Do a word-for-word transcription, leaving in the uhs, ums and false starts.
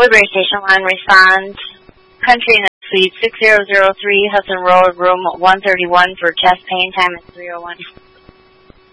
Woodbury Station one, respond. Country in Suite six zero zero three, Hudson Road, room one thirty-one for chest pain. Time is three oh one.